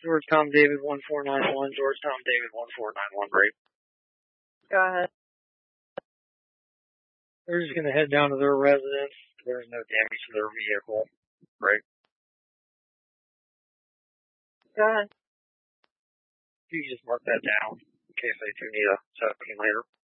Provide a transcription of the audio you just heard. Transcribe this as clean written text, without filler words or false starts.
George Tom David 1491, George Tom David 1491, break. Go ahead. They're just going to head down to their residence. There's no damage to their vehicle. Break. Go ahead. You can just mark that down in case they do need a second later.